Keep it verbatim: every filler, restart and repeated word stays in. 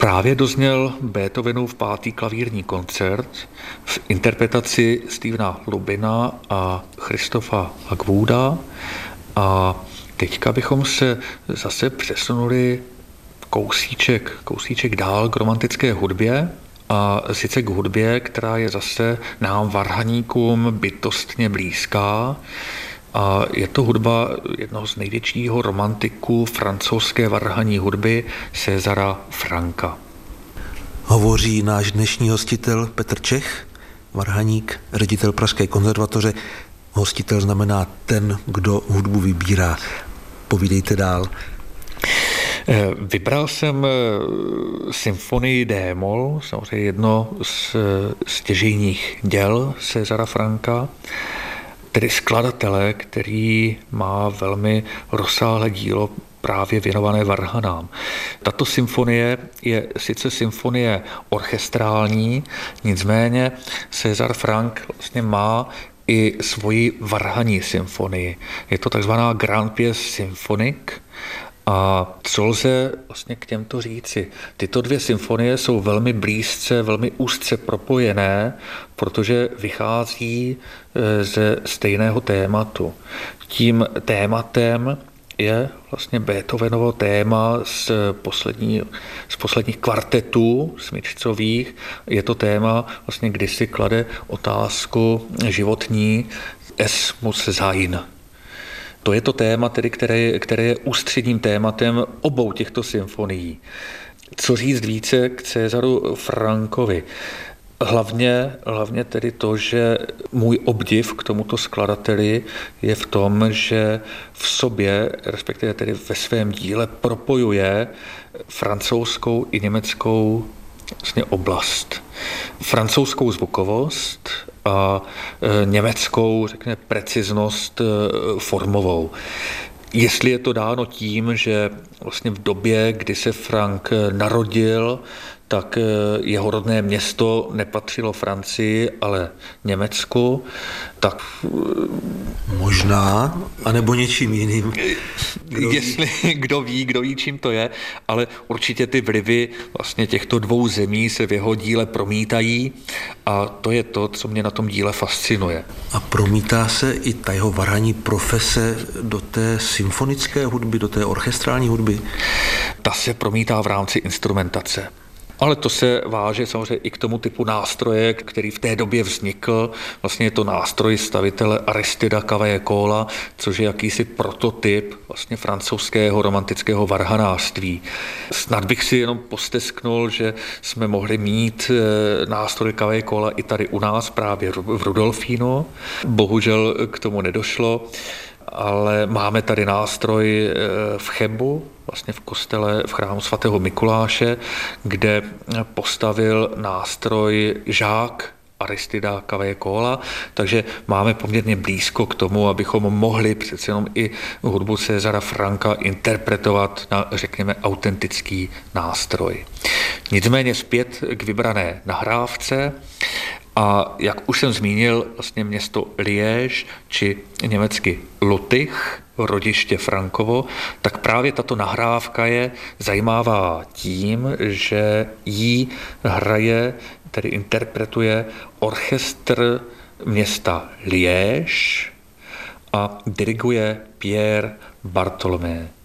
Právě dozněl Beethovenův pátý klavírní koncert v interpretaci Stephena Lubina a Christopha Hagwooda a teďka bychom se zase přesunuli kousíček, kousíček dál k romantické hudbě a sice k hudbě, která je zase nám varhaníkům bytostně blízká. A je to hudba jednoho z největšího romantiků francouzské varhanní hudby Césara Franka. Hovoří náš dnešní hostitel Petr Čech, varhaník, ředitel Pražské konzervatoře. Hostitel znamená ten, kdo hudbu vybírá. Povídejte dál. Vybral jsem symfonii D-moll, samozřejmě jedno z stěžejních děl Césara Franka, tedy skladatele, který má velmi rozsáhlé dílo právě věnované varhanám. Tato symfonie je sice symfonie orchestrální, nicméně César Frank vlastně má i svoji varhanní symfonii. Je to takzvaná Grand Pièce symphonique. A co lze vlastně k těmto říci? Tyto dvě symfonie jsou velmi blízce, velmi úzce propojené, protože vychází ze stejného tématu. Tím tématem je vlastně Beethovenovo téma z, poslední, z posledních kvartetů smyčcových. Je to téma, vlastně, kdy si klade otázku životní Es muss sein. To je to téma, tedy, které, které je ústředním tématem obou těchto symfonií. Co říct více k Césaru Frankovi? Hlavně, hlavně tedy to, že můj obdiv k tomuto skladateli je v tom, že v sobě, respektive tedy ve svém díle, propojuje francouzskou i německou vlastně oblast. Francouzskou zvukovost a německou, řekněme, preciznost formovou. Jestli je to dáno tím, že vlastně v době, kdy se Frank narodil, tak jeho rodné město nepatřilo Francii, ale Německu, tak... Možná, anebo něčím jiným. Kdo Jestli ví? kdo ví, kdo ví, čím to je, ale určitě ty vlivy vlastně těchto dvou zemí se v jeho díle promítají a to je to, co mě na tom díle fascinuje. A promítá se i ta jeho varhanní profese do té symfonické hudby, do té orchestrální hudby? Ta se promítá v rámci instrumentace. Ale to se váže samozřejmě i k tomu typu nástroje, který v té době vznikl. Vlastně je to nástroj stavitele Aristida Cavaillé-Colla, což je jakýsi prototyp vlastně francouzského romantického varhanářství. Snad bych si jenom postesknul, že jsme mohli mít nástroj Cavaillé-Colla i tady u nás právě v Rudolfínu. Bohužel k tomu nedošlo, ale máme tady nástroj v Chebu, vlastně v kostele, v chrámu svatého Mikuláše, kde postavil nástroj žák Aristida Cavaillé-Colla, takže máme poměrně blízko k tomu, abychom mohli přece jenom i hudbu Césara Franka interpretovat na, řekněme, autentický nástroj. Nicméně zpět k vybrané nahrávce. A jak už jsem zmínil, vlastně město Liège, či německy Lutych, rodiště Frankovo, tak právě tato nahrávka je zajímavá tím, že jí hraje, tedy interpretuje orchestr města Liège a diriguje Pierre Bartholomé.